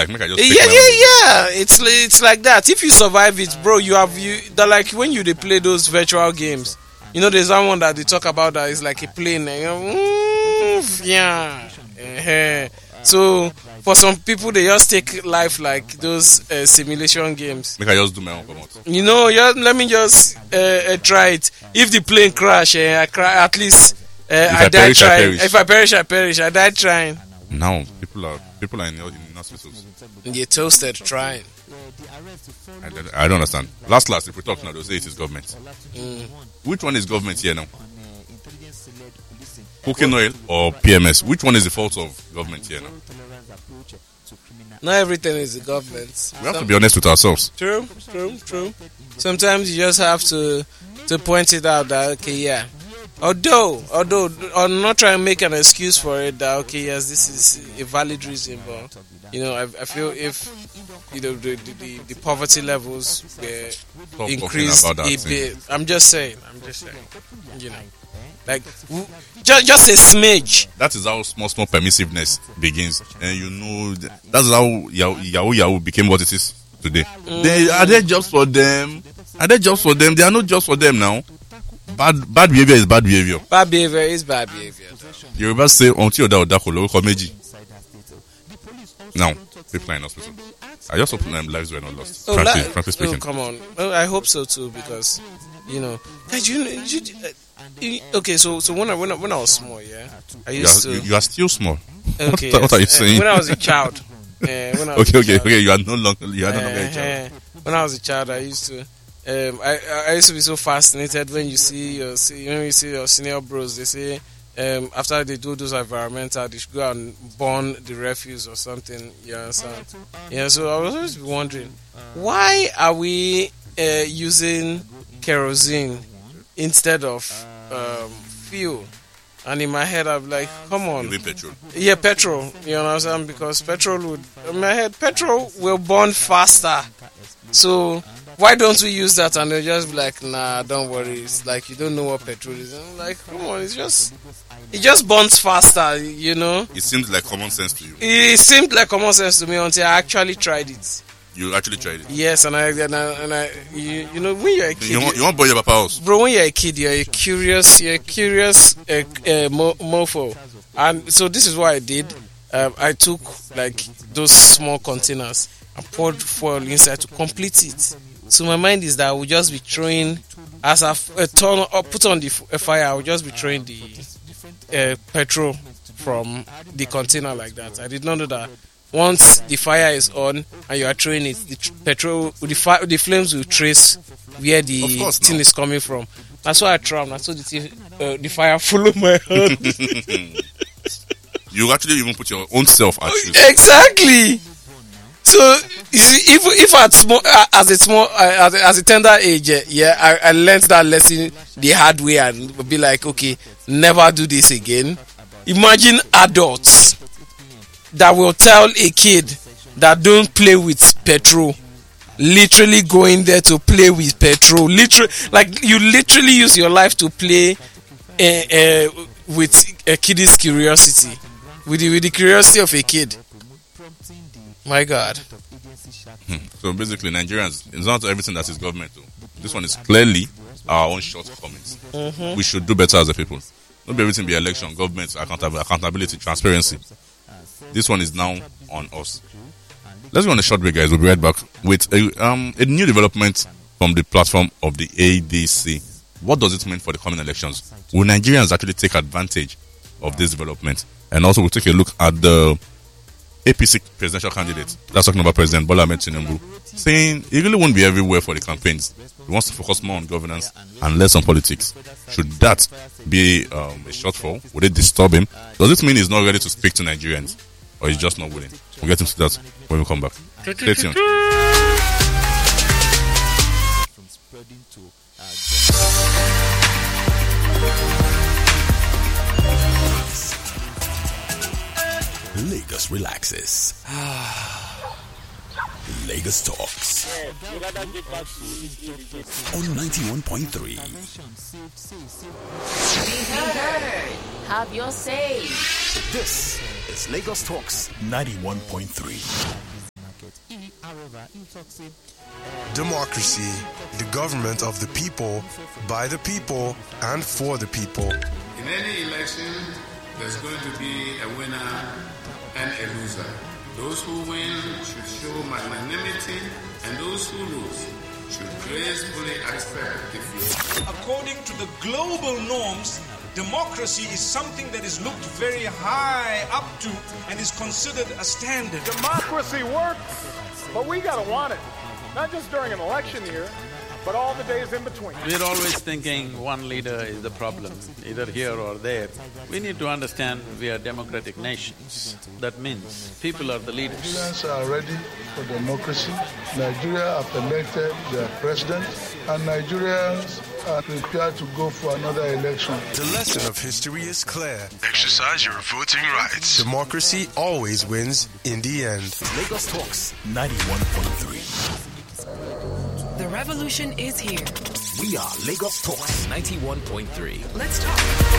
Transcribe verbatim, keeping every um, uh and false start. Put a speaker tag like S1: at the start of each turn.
S1: Like, make I just
S2: Yeah,
S1: take
S2: yeah,
S1: my
S2: yeah. It's li- it's like that. If you survive it, bro, you have you. That like when you they play those virtual games. You know, there's that one that they talk about that is like a plane. And you know, mm, yeah. Uh-huh. So for some people, they just take life like those uh, simulation games.
S1: Make I just do my own promote.
S2: You know, just, let me just uh, uh, try it. If the plane crash, uh, I cry. At least uh, I,
S1: I
S2: died
S1: perish, I
S2: trying.
S1: perish.
S2: If I perish, I perish. I died trying.
S1: Now people are people are in, in hospitals.
S2: You toasted trying.
S1: I don't, I don't understand. Last last, if we talk now, they'll say it is government.
S2: Mm.
S1: Which one is government here now? Cooking oil or P M S? Which one is the fault of government here now?
S2: Not everything is the government.
S1: We have to be honest with ourselves.
S2: True, true, true. Sometimes you just have to to point it out that okay, yeah. Although, although, I'm not trying to make an excuse for it that okay, yes, this is a valid reason, but you know, I, I feel if you know the the, the poverty levels were
S1: Stop
S2: increased
S1: talking about
S2: a
S1: that
S2: bit, I'm just saying, I'm just saying, you know, like w- just just a smidge.
S1: That is how small small permissiveness begins, and you know that- that's how Yahoo Yahoo, Yahoo became what it is today.
S2: Mm.
S1: They, are they jobs for them? Are they jobs for them? They are not jobs for them now. Bad bad behavior is bad behavior.
S2: Bad behavior is bad behavior.
S1: You ever say until that odako lorúkọ méjì. Now, people are in hospital. I just hope their lives were not lost.
S2: Oh,
S1: frankly,
S2: la-
S1: frankly
S2: oh,
S1: speaking.
S2: come on. Oh, I hope so too because you know. Guys, you, you, uh, you okay? So, so when I when I, when I was small, yeah, I
S1: You
S2: used
S1: are,
S2: to.
S1: you are still small.
S2: Okay,
S1: what, what are you
S2: yes, uh,
S1: saying?
S2: when I was a child. Uh, when I was
S1: okay,
S2: a
S1: okay,
S2: child,
S1: okay. You are no longer you are no longer a
S2: uh,
S1: child.
S2: When I was a child, I used to. Um, I I used to be so fascinated when you see your see, when you see your senior bros. They say um, after they do those environmental, they should go and burn the refuse or something. You understand? Yeah. So I was always wondering, why are we uh, using kerosene instead of um, fuel? And in my head, I'm like, come on.
S1: You mean petrol?
S2: Yeah, petrol. You understand? Because petrol would, in my head, petrol will burn faster. So why don't we use that? And they'll just be like, nah, don't worry. It's like you don't know what petrol is. And I'm like, come on, it's just, it just burns faster, you know?
S1: It seems like common sense to you.
S2: It seemed like common sense to me until I actually tried it.
S1: You actually tried it.
S2: Yes, and I, and I, and I you, you know, when you're a kid,
S1: You want, you want to burn your papa house?
S2: bro, when you're a kid, you're a curious, you're a curious uh, uh, mo- mofo. And so this is what I did. Um, I took like those small containers and poured fuel inside to complete it. So my mind is that I will just be throwing, as I uh, turn or put on the f- uh, fire, I will just be throwing the uh, petrol from the container like that. I did not know that once the fire is on and you are throwing it, the tr- petrol, the, fi- the flames will trace where the
S1: Of course
S2: thing
S1: not.
S2: is coming from. That's why I tried. I saw the, t- uh, the fire follow my hand.
S1: You actually even put your own self at risk.
S2: Exactly. So you see, if if at small uh, as a small uh, as, a, as a tender age, uh, yeah, I, I learned that lesson the hard way and be like, okay, never do this again. Imagine adults that will tell a kid that don't play with petrol, literally going there to play with petrol. Literally, like you literally use your life to play uh, uh, with a kid's curiosity, with the, with the curiosity of a kid. My God.
S1: Hmm. So basically, Nigerians, it's not everything that is government. Though. This one is clearly our own shortcomings.
S2: Mm-hmm.
S1: We should do better as a people. Not be everything be election, government, accountab- accountability, transparency. This one is now on us. Let's go on a short break, guys. We'll be right back with a, um, a new development from the platform of the A D C. What does it mean for the coming elections? Will Nigerians actually take advantage of this development? And also, we'll take a look at the A P C presidential candidate. That's talking about President Bola Ahmed Tinubu, saying he really won't be everywhere for the campaigns. He wants to focus more on governance and less on politics. Should that be um, a shortfall? Would it disturb him? Does it mean he's not ready to speak to Nigerians? Or he's just not willing? We'll get into that when we come back. Stay tuned.
S3: Lagos relaxes. Lagos talks. On ninety-one point three.
S4: Have your say.
S3: This is Lagos Talks ninety-one point three.
S5: Democracy, the government of the people, by the people, and for the people.
S6: In any election, there's going to be a winner and a loser. Those who win should show magnanimity, and those who lose should gracefully accept defeat.
S7: According to the global norms, democracy is something that is looked very high up to and is considered a standard.
S8: Democracy works, but we gotta want it. Not just during an election year, but all the days in between.
S9: We're always thinking one leader is the problem, either here or there. We need to understand we are democratic nations. That means people are the leaders.
S10: Nigerians are ready for democracy. Nigeria have elected their president, and Nigerians are prepared to go for another election.
S5: The lesson of history is clear. Exercise your voting rights. Democracy always wins in the end.
S3: Lagos Talks ninety-one point three.
S11: The revolution is here.
S3: We are Lagos Talks ninety-one point three.
S11: Let's talk.